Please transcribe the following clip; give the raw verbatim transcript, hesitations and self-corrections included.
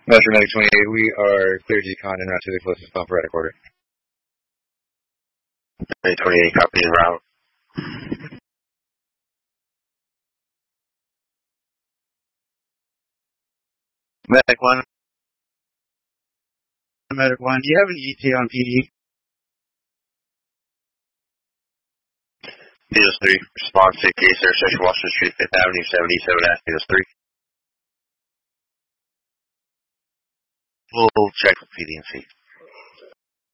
Metro Medic twenty-eight, we are clear decon and route to the closest pump right quarter. Medic twenty-eight, copy en route. Medic one. Medic one, do you have an E T on P D? Needles three, response to case intersection Washington Street, fifth Avenue, seventy-seven at Needles three. We'll check with P D and C.